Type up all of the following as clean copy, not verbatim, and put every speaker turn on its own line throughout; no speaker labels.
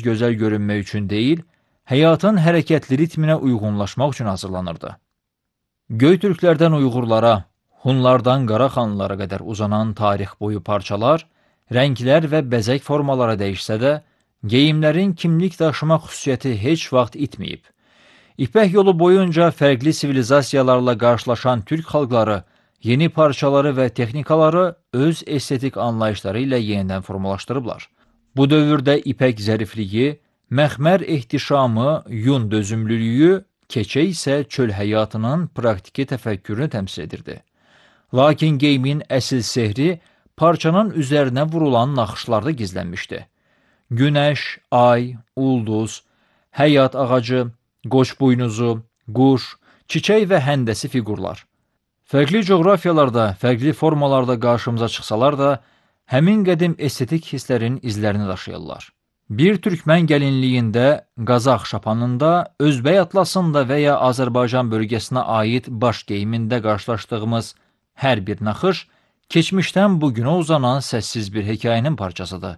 gözəl görünmək üçün deyil, həyatın hərəkətli ritminə uyğunlaşmaq üçün hazırlanırdı. Göytürklərdən Uyğurlara, Hunlardan Qaraxanlılara qədər uzanan tarix boyu parçalar, rənglər və bəzək formalara dəyişsə də, geyimlərin kimlik daşıma xüsusiyyəti heç vaxt itməyib. İpək yolu boyunca fərqli sivilizasiyalarla qarşılaşan türk xalqları yeni parçaları və texnikaları öz estetik anlayışları ilə yenidən formalaşdırıblar. Bu dövrdə ipək zərifliyi, məxmər ehtişamı, yun dözümlülüyü, keçə isə çöl həyatının praktiki təfəkkürünü təmsil edirdi. Lakin geyimin əsl sehri parçanın üzərinə vurulan naxışlarda gizlənmişdi. Günəş, ay, ulduz, həyat ağacı, qoç buynuzu, quş, çiçək və həndəsi fiqurlar. Fərqli coğrafiyalarda, fərqli formalarda qarşımıza çıxsalar da, həmin qədim estetik hisslərin izlərini daşıyırlar. Bir türkmən gəlinliyində, Qazax şapanında, Özbək atlasında və ya Azərbaycan bölgəsinə aid baş geyimində qarşılaşdığımız hər bir naxış, keçmişdən bugünə uzanan səssiz bir hekayənin parçasıdır.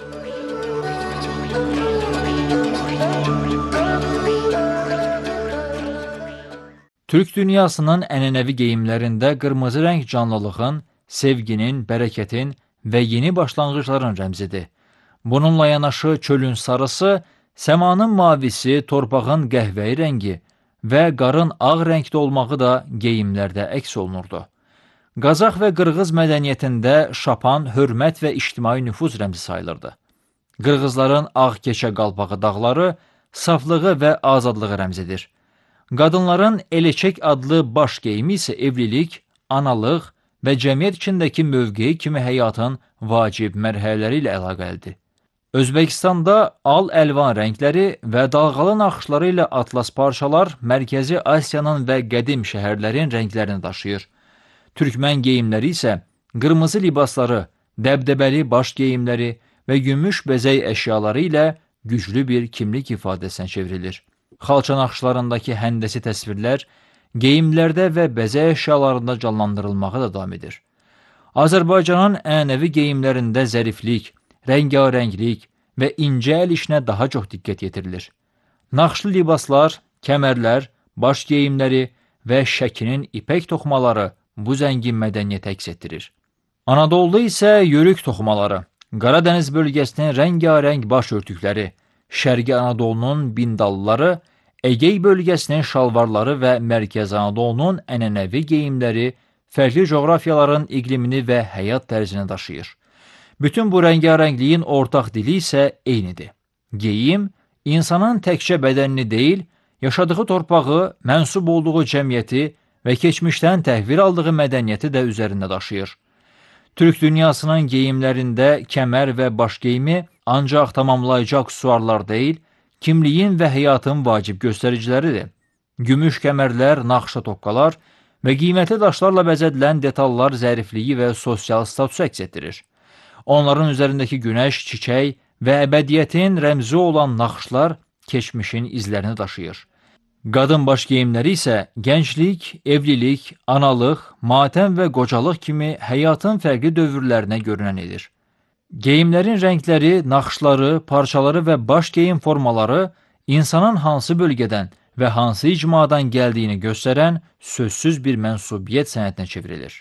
Türk dünyasının ənənəvi geyimlərində qırmızı rəng canlılığın, sevginin, bərəkətin və yeni başlanğıcların rəmzidir. Bununla yanaşı çölün sarısı, səmanın mavisi, torpağın qəhvəyi rəngi və qarın ağ rəngdə olmağı da geyimlərdə əks olunurdu. Qazax və Qırğız mədəniyyətində şapan hörmət və ictimai nüfuz rəmzi sayılırdı. Qırğızların ağ keçə qalpağı dağları saflığı və azadlığı rəmzidir. Qadınların eleçək adlı baş geyimi isə evlilik, analıq və cəmiyyət içindəki mövqeyi kimi həyatın vacib mərhələləri ilə əlaqəlidir. Özbəkistanda al-əlvan rəngləri və dalğalı naxışları ilə atlas parçalar Mərkəzi Asiyanın və qədim şəhərlərin rənglərini daşıyır. Türkmən geyimləri isə qırmızı libasları, dəbdəbəli baş geyimləri və gümüş bəzək əşyaları ilə güclü bir kimlik ifadəsinə çevrilir. Xalça naxışlarındakı həndəsi təsvirlər geyimlərdə və bəzək əşyalarında canlandırılmağa da davam edir. Azərbaycanın ənənəvi geyimlərində zəriflik, rəngarənglik və incə əl işinə daha çox diqqət yetirilir. Naxışlı libaslar, kəmərlər, baş geyimləri və Şəkinin ipək toxumaları bu zəngin mədəniyyəti əks etdirir. Anadoluda isə yörük toxumaları, Qaradəniz bölgəsinin rəngarəng baş örtükləri, Şərqi Anadolunun bindallıları, Egey bölgəsinin şalvarları və Mərkəzi Anadolunun ənənəvi geyimləri fərqli coğrafiyaların iqlimini və həyat tərzini daşıyır. Bütün bu rəngarəngliyin ortaq dili isə eynidir. Geyim, insanın təkcə bədənini deyil, yaşadığı torpağı, mənsub olduğu cəmiyyəti və keçmişdən təhvil aldığı mədəniyyəti də üzərində daşıyır. Türk dünyasının geyimlərində kəmər və baş geyimi ancaq tamamlayıcı aksesuarlar deyil, kimliyin və həyatın vacib göstəriciləridir. Gümüş kəmərlər, naxışa toqqalar və qiymətli daşlarla bəzədilən detallar zərifliyi və sosial statusu əks etdirir. Onların üzərindəki günəş, çiçək və əbədiyyətin rəmzi olan naxışlar keçmişin izlərini daşıyır. Qadın baş geyimləri isə gənclik, evlilik, analıq, matəm və qocalıq kimi həyatın fərqli dövrlərinə görünən edir. Geyimlərin rəngləri, naxışları, parçaları və baş geyim formaları insanın hansı bölgədən və hansı icmadan gəldiyini göstərən sözsüz bir mənsubiyyət sənətinə çevrilir.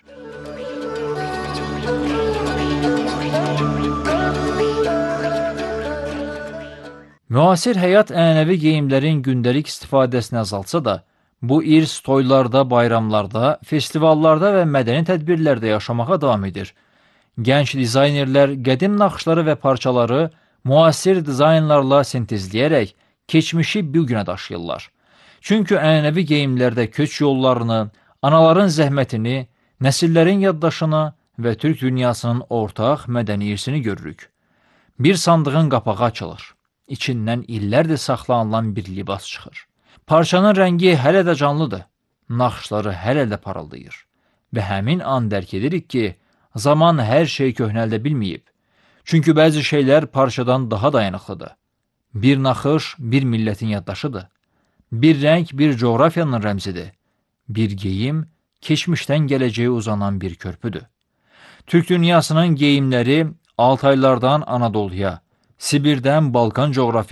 Müasir həyat ənənəvi geyimlərin gündəlik istifadəsini azaltsa da, bu irs toylarda, bayramlarda, festivallarda və mədəni tədbirlərdə yaşamağa davam edir. Gənc dizaynerlər qədim naxışları və parçaları müasir dizaynlarla sintezləyərək keçmişi bu günə daşıyırlar. Çünki ənənəvi geyimlərdə köç yollarını, anaların zəhmətini, nəsillərin yaddaşını və Türk dünyasının ortaq mədəni irsini görürük. Bir sandığın qapağı açılır. İçindən illərdir saxlanılan bir libas çıxır. Parçanın rəngi hələ də canlıdır, naxışları hələ də parıldayır və həmin an dərk edirik ki, zaman hər şey köhnəldə bilməyib. Çünki bəzi şeylər parçadan daha dayanıqlıdır. Bir naxış, bir millətin yaddaşıdır. Bir rəng, bir coğrafiyanın rəmzidir. Bir geyim, keçmişdən gələcəyə uzanan bir körpüdür. Türk dünyasının geyimləri Altaylardan Anadoluya, Sibirdən Balkan coğrafiyasına,